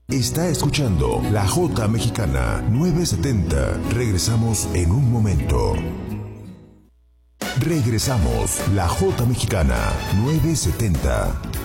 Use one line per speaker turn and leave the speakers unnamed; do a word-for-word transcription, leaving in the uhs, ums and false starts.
Está escuchando La Jota Mexicana novecientos setenta. Regresamos en un momento. Regresamos. La Jota Mexicana novecientos setenta.